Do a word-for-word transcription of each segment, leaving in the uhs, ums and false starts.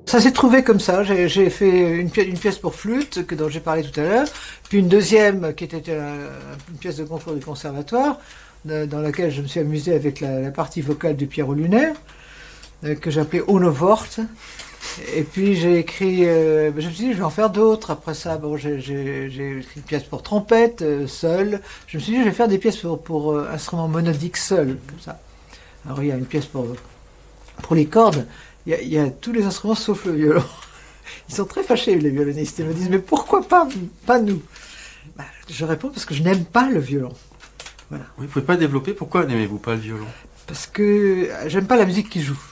Ça s'est trouvé comme ça. J'ai, j'ai fait une, pi- une pièce pour flûte, que, dont j'ai parlé tout à l'heure, puis une deuxième qui était euh, une pièce de concours du conservatoire, de- dans laquelle je me suis amusé avec la, la partie vocale de Pierrot Lunaire, euh, que j'appelais Ohne Wort. Et puis j'ai écrit, euh, je me suis dit, je vais en faire d'autres. Après ça, bon, j'ai, j'ai, j'ai écrit une pièce pour trompette, euh, seule. Je me suis dit, je vais faire des pièces pour, pour euh, instruments monodiques seuls, comme ça. Alors il y a une pièce pour, pour les cordes. Il y, a, il y a tous les instruments sauf le violon. Ils sont très fâchés, les violonistes. Ils me disent, mais pourquoi pas, pas nous? Bah, je réponds parce que je n'aime pas le violon. Voilà. Oui, vous pouvez pas développer. Pourquoi n'aimez-vous pas le violon? Parce que j'aime pas la musique qui joue.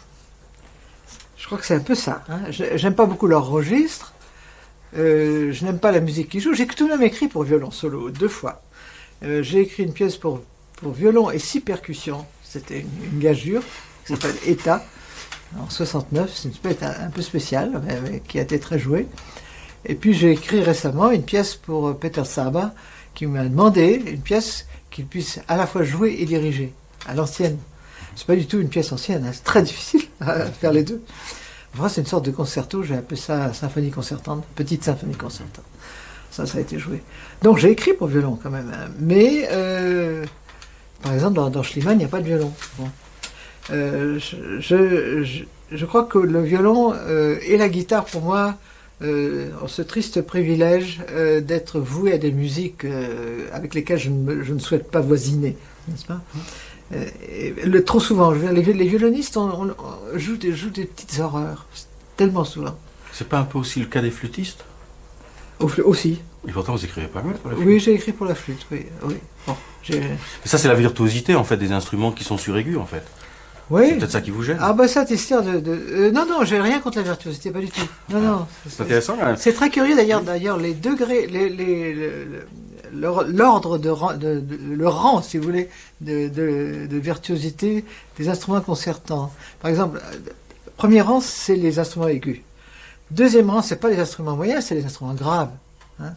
Je crois que c'est un peu ça. Hein. J'aime pas beaucoup leur registre. Euh, je n'aime pas la musique qui joue. J'ai tout de même écrit pour violon solo, deux fois. Euh, j'ai écrit une pièce pour, pour violon et six percussions. C'était une, une gageure qui s'appelle État. En soixante-neuf, c'est une pièce un peu spéciale, mais, mais qui a été très jouée. Et puis j'ai écrit récemment une pièce pour Peter Saba, qui m'a demandé une pièce qu'il puisse à la fois jouer et diriger, à l'ancienne. C'est pas du tout une pièce ancienne, hein. C'est très difficile à faire les deux. Enfin, c'est une sorte de concerto, j'ai appelé ça symphonie concertante, petite symphonie concertante. Ça, ça a été joué. Donc j'ai écrit pour violon quand même, hein. Mais euh, par exemple dans, dans Schliemann, il n'y a pas de violon. Bon. Euh, je, je, je, je crois que le violon euh, et la guitare, pour moi, euh, ont ce triste privilège euh, d'être voués à des musiques euh, avec lesquelles je ne, je ne souhaite pas voisiner, n'est-ce pas? euh, et le, Trop souvent, je veux dire, les, les violonistes on, on, on joue, des, jouent des petites horreurs, tellement souvent. C'est pas un peu aussi le cas des flûtistes? Au, aussi. Et pourtant, vous écrivez pas mal pour la flûte. Oui, j'ai écrit pour la flûte, oui. oui. Bon, Mais ça, c'est la virtuosité, en fait, des instruments qui sont suraigus, en fait. Oui. C'est peut-être ça qui vous gêne. Ah bah ça, t'es sûr de... de euh, non, non, j'ai rien contre la virtuosité, pas du tout. Non, ah, non. C'est intéressant, quand même. C'est très curieux, d'ailleurs, d'ailleurs, les degrés, les, les, les, l'ordre de, de, de... le rang, si vous voulez, de, de, de virtuosité des instruments concertants. Par exemple, premier rang, c'est les instruments aigus. Deuxième rang, c'est pas les instruments moyens, c'est les instruments graves. Hein.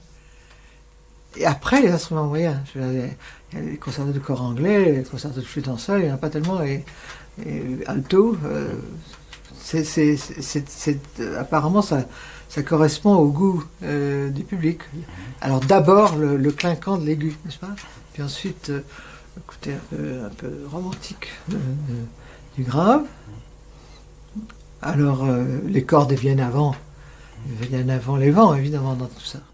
Et après, les instruments moyens. Je veux dire, il y a les concertos de corps anglais, les concertos de flûte en sol, il n'y en a pas tellement. Et, et alto, euh, c'est, c'est, c'est, c'est, apparemment ça, ça correspond au goût euh, du public. Alors d'abord le, le clinquant de l'aigu, n'est-ce pas? Puis ensuite, euh, écoutez, un peu, un peu romantique de, de, du grave. Alors euh, les cordes viennent avant, viennent avant les vents, évidemment, dans tout ça.